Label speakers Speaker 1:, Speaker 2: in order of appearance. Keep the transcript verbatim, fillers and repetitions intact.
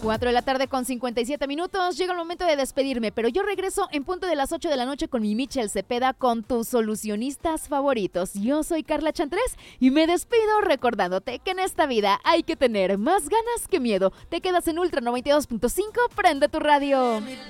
Speaker 1: cuatro de la tarde con cincuenta y siete minutos. Llega el momento de despedirme, pero yo regreso en punto de las ocho de la noche con mi Michelle Cepeda con tus solucionistas favoritos. Yo soy Carla Chantres y me despido recordándote que en esta vida hay que tener más ganas que miedo. Te quedas en Ultra noventa y dos punto cinco, prende tu radio.